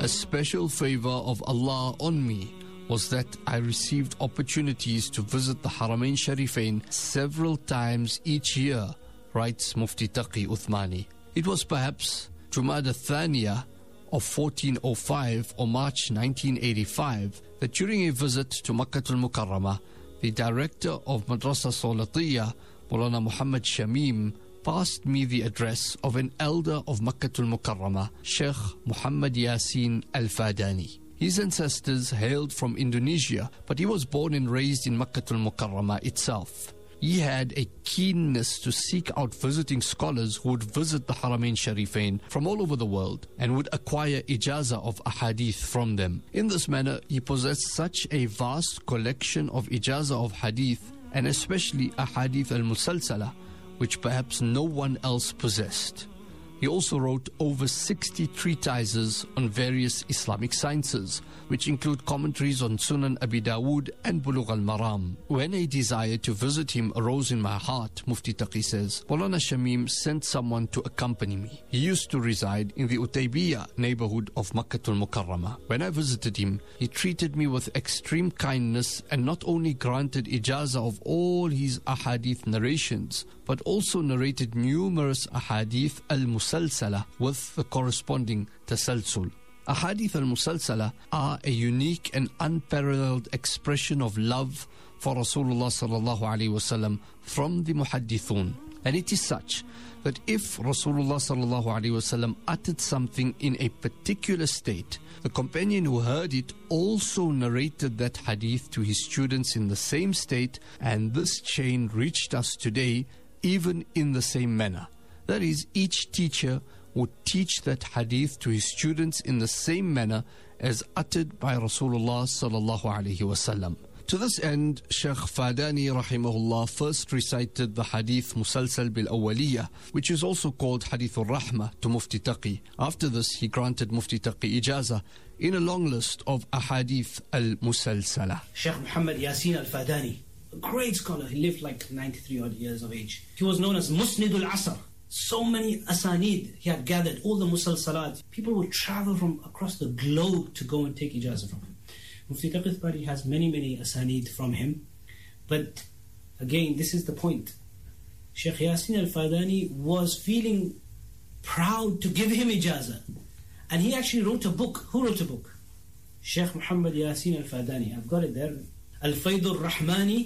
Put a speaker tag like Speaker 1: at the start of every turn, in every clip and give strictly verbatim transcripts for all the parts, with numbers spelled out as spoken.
Speaker 1: A special favor of Allah on me was that I received opportunities to visit the Haramain Sharifain several times each year, writes Mufti Taqi Uthmani. It was perhaps Jumada Thaniya of fourteen oh five or March nineteen eighty-five that during a visit to Makkatul Mukarramah, the director of Madrasa Salatiyya, Maulana Muhammad Shamim, passed me the address of an elder of Makkatul Mukarramah, Sheikh Muhammad Yasin Al-Fadani. His ancestors hailed from Indonesia, but he was born and raised in Makkatul Mukarramah itself. He had a keenness to seek out visiting scholars who would visit the Haramain Sharifain from all over the world and would acquire ijazah of ahadith from them. In this manner, he possessed such a vast collection of ijazah of hadith, and especially ahadith al-musalsala, which perhaps no one else possessed. He also wrote over sixty treatises on various Islamic sciences, which include commentaries on Sunan Abi Dawood and Bulugh al-Maram. When a desire to visit him arose in my heart, Mufti Taqi says, Maulana Shamim sent someone to accompany me. He used to reside in the Utaybiyah neighborhood of Makkatul Mukarramah. When I visited him, he treated me with extreme kindness and not only granted ijazah of all his ahadith narrations, but also narrated numerous ahadith al-musalsala with the corresponding tasalsul. Ahadith al-musalsala are a unique and unparalleled expression of love for Rasulullah sallallahu alaihi wasallam from the muhaddithun. And it is such that if Rasulullah sallallahu alaihi wasallam uttered something in a particular state, the companion who heard it also narrated that hadith to his students in the same state, and this chain reached us today even in the same manner. That is, each teacher would teach that hadith to his students in the same manner as uttered by Rasulullah sallallahu alaihi wasallam. To this end, Shaykh Fadani rahimahullah first recited the hadith Musalsal bil Awwaliyah, which is also called Hadith al-Rahmah, to Mufti Taqi. After this, he granted Mufti Taqi ijazah in a long list of ahadith al-musalsala.
Speaker 2: Shaykh Muhammad Yasin Al-Fadani, a great scholar. He lived like ninety-three odd years of age. He was known as Musnidul Asr. So many asanid he had gathered, all the musalsalat. People would travel from across the globe to go and take ijazah from him. Mufti Taqi Uthmani has many, many asanid from him. But again, this is the point. Shaykh Yasin Al-Fadani was feeling proud to give him ijazah. And he actually wrote a book. Who wrote a book? Shaykh Muhammad Yasin Al-Fadani. I've got it there. Al-Fayd al-Rahmani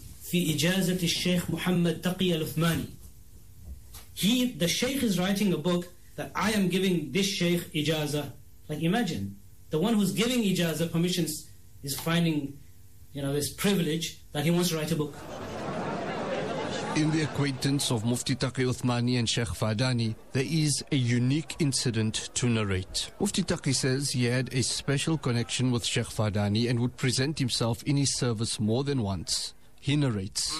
Speaker 2: fi ijazat al-Shaykh Muhammad Taqi Al-Uthmani. He, the Shaykh is writing a book that I am giving this Shaykh ijazah. Like imagine, the one who's giving ijazah permissions is finding, you know, this privilege that he wants to write a book.
Speaker 1: In the acquaintance of Mufti Taqi Uthmani and Shaykh Fadani, there is a unique incident to narrate. Mufti Taqi says he had a special connection with Shaykh Fadani and would present himself in his service more than once. He narrates,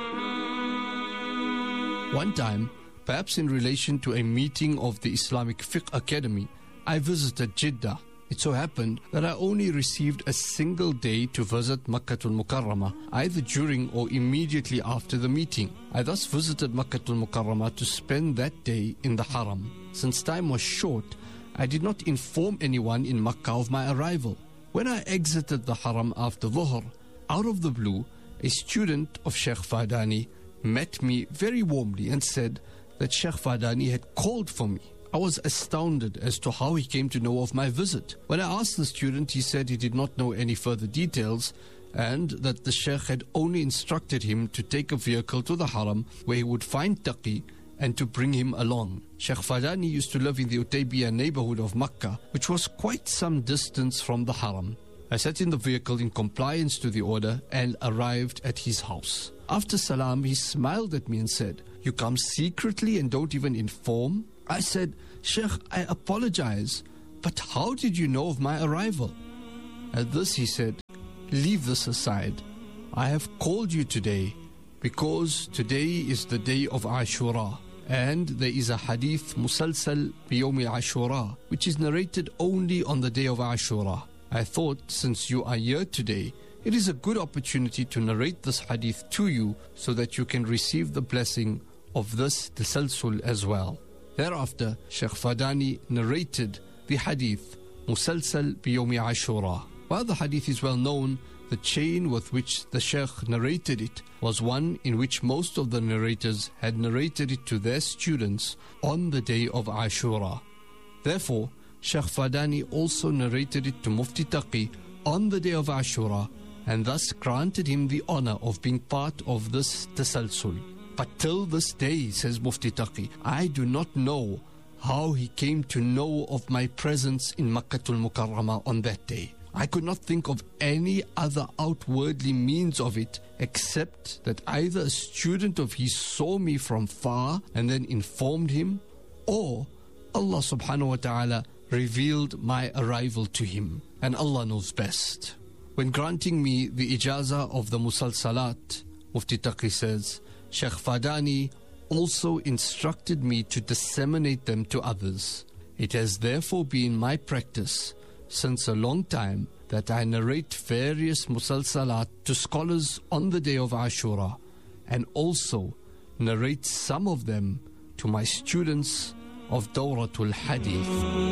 Speaker 1: one time, perhaps in relation to a meeting of the Islamic Fiqh Academy, I visited Jeddah. It so happened that I only received a single day to visit Makkatul Mukarramah, either during or immediately after the meeting. I thus visited Makkatul Mukarramah to spend that day in the Haram. Since time was short, I did not inform anyone in Makkah of my arrival. When I exited the Haram after Dhuhr, out of the blue, a student of Shaykh Fadani met me very warmly and said that Shaykh Fadani had called for me. I was astounded as to how he came to know of my visit. When I asked the student, he said he did not know any further details and that the Shaykh had only instructed him to take a vehicle to the Haram where he would find Taqi and to bring him along. Shaykh Fadani used to live in the Utaybiyah neighborhood of Makkah, which was quite some distance from the Haram. I sat in the vehicle in compliance to the order and arrived at his house. After salam, he smiled at me and said, "You come secretly and don't even inform?" I said, "Sheikh, I apologize, but how did you know of my arrival?" At this he said, "Leave this aside. I have called you today because today is the day of Ashura, and there is a hadith musalsal biyawmi Ashura, which is narrated only on the day of Ashura. I thought since you are here today, it is a good opportunity to narrate this hadith to you so that you can receive the blessing of this tasalsul as well." Thereafter, Shaykh Fadani narrated the hadith مسلسل بيوم عاشوراء. While the hadith is well known, the chain with which the Shaykh narrated it was one in which most of the narrators had narrated it to their students on the day of Ashura. Therefore, Shaykh Fadani also narrated it to Mufti Taqi on the day of Ashura, and thus granted him the honor of being part of this tasalsul. But till this day, says Mufti Taqi, I do not know how he came to know of my presence in Makkatul Mukarramah on that day. I could not think of any other outwardly means of it except that either a student of his saw me from far and then informed him, or Allah subhanahu wa ta'ala revealed my arrival to him, and Allah knows best. When granting me the ijazah of the musalsalat, Mufti Taqi says, Shaykh Fadani also instructed me to disseminate them to others. It has therefore been my practice since a long time that I narrate various musalsalat to scholars on the day of Ashura, and also narrate some of them to my students of Dawratul Hadith.